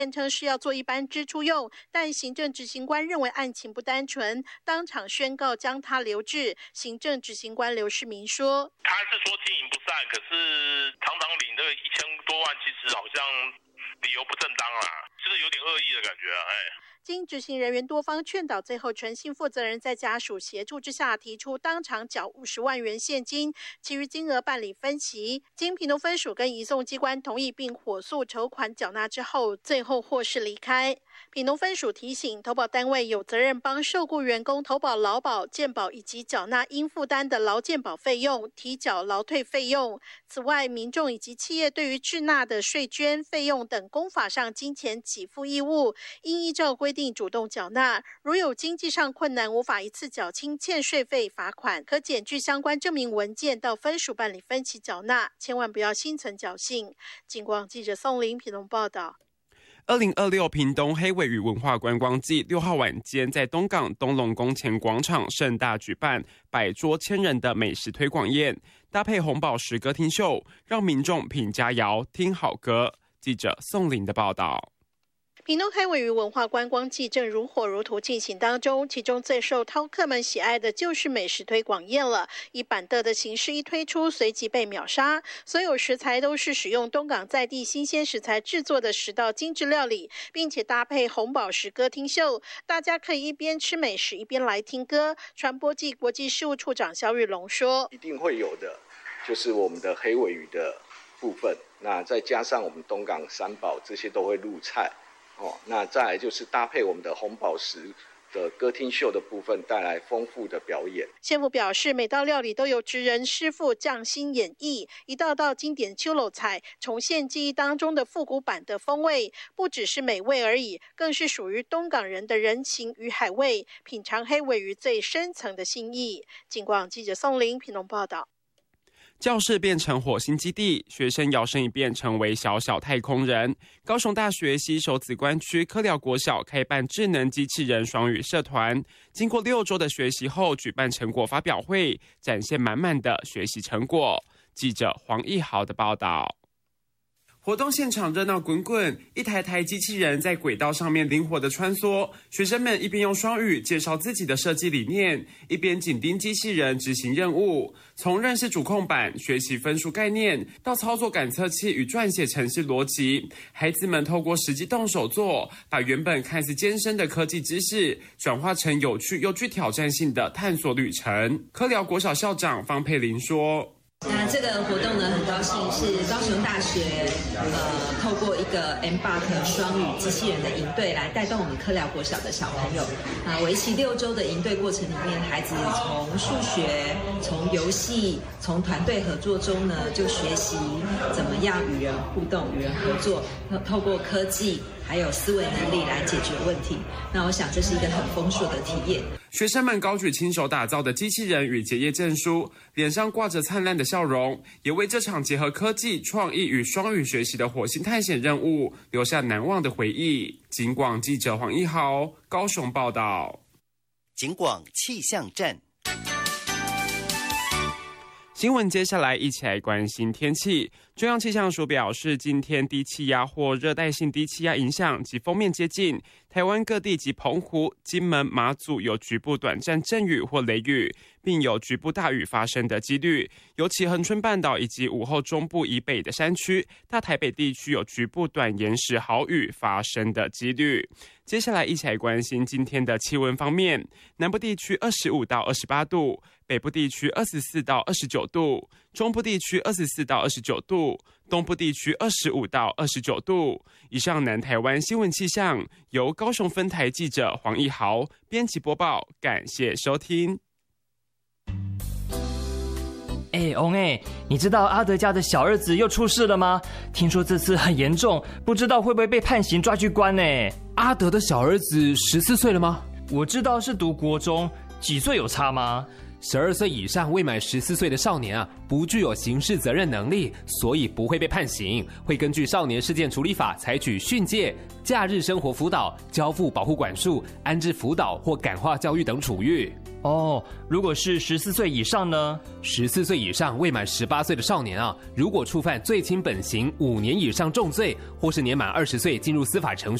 称是要做一般支出用，但行政执行官认为案情不单纯，当场宣告将他留置。行政执行官刘世明说：“ 他是说经营不善，可是常常领这个1000多万，其实好像理由不正当啊，就是有点恶意的感觉啊， 经执行人员多方劝导，最后诚信负责人在家属协助之下，提出当场缴50万元现金，其余金额办理分期。经屏东分署跟移送机关同意，并火速筹款缴纳之后，最后获释离开。屏东分署提醒，投保单位有责任帮受雇员工投保劳保、健保以及缴纳应负担的劳健保费用，提缴劳退费用。此外，民众以及企业对于滞纳的税捐、费用等公法上金钱给付义务，应依照规定主动缴纳。如有经济上困难无法一次缴清欠税费、罚款，可检具相关证明文件到分署办理分期缴纳，千万不要心存侥幸。警广记者宋玲屏东报道。 2026屏东黑鮪鱼文化观光季6号晚间在东港东龙宫前广场盛大举办100桌1000人的美食推广宴，搭配红宝石歌厅秀，让民众品佳肴、听好歌。记者宋玲的报道。 屏东黑鮪鱼文化观光季正如火如荼进行当中，其中最受饕客们喜爱的就是美食推广宴了。以板凳的形式一推出，随即被秒杀。所有食材都是使用东港在地新鲜食材制作的10道精致料理，并且搭配红宝石歌厅秀，大家可以一边吃美食一边来听歌。传播暨国际事务处长肖玉龙说：“ 一定会有的，就是我们的黑鮪鱼的部分，那再加上我们东港3宝，这些都会入菜。”那再来就是搭配我们的红宝石的歌厅秀的部分，带来丰富的表演。 县府表示，每道料理都由职人师傅匠心演绎，一道道经典秋楼菜，重现记忆当中的复古版的风味，不只是美味而已，更是属于东港人的人情与海味，品尝黑鮪鱼最深层的心意。警广记者宋玲屏东报道。 教室变成火星基地，学生摇身一变成为小小太空人。高雄大学西首子关区科寮国小开办智能机器人双语社团，经过6周的学习后，举办成果发表会，展现满满的学习成果。记者黄义豪的报道。活动现场热闹滚滚，一台台机器人在轨道上面灵活的穿梭，学生们一边用双语介绍自己的设计理念，一边紧盯机器人执行任务。从认识主控板、学习分数概念，到操作感测器与撰写程式逻辑，孩子们透过实际动手做，把原本看似艰深的科技知识，转化成有趣又具挑战性的探索旅程。科寮国小校长方佩玲说：“ 那这个活动呢，很高兴是高雄大学透过一个 Embark 双语机器人的营队来带动我们科寮国小的小朋友。为期6周的营队过程里面，孩子从数学、从游戏、从团队合作中呢，就学习怎么样与人互动、与人合作，透过科技还有思维能力来解决问题。那我想这是一个很丰硕的体验。” 学生们高举亲手打造的机器人与结业证书，脸上挂着灿烂的笑容，也为这场结合科技、创意与双语学习的火星探险任务留下难忘的回忆。警广记者黄义豪高雄报道。 警广气象站。 新闻接下来一起来关心天气。中央气象署表示，今天低气压或热带性低气压影响及锋面接近台湾各地及澎湖、金门、马祖有局部短暂阵雨或雷雨，并有局部大雨发生的几率。尤其恒春半岛以及午后中部以北的山区、大台北地区有局部短延时豪雨发生的几率。接下来一起来关心今天的气温方面，南部地区25到28度，北部地区24到29度，中部地区24到29度，东部地区25到29度。以上南台湾新闻气象由高雄分台记者黄义豪编辑播报，感谢收听。 翁你知道阿德家的小儿子又出事了吗？听说这次很严重，不知道会不会被判刑抓去关呢？ 阿德的小儿子14岁了吗？ 我知道是读国中，几岁有差吗？ 12岁以上未满14岁的少年啊，不具有刑事责任能力，所以不会被判刑，会根据少年事件处理法采取训诫、假日生活辅导、交付保护管束、安置辅导或感化教育等处遇。 哦，如果是14岁以上呢 ？14岁以上未满18岁的少年啊，如果触犯最轻本刑5年以上重罪，或是年满20岁进入司法程序。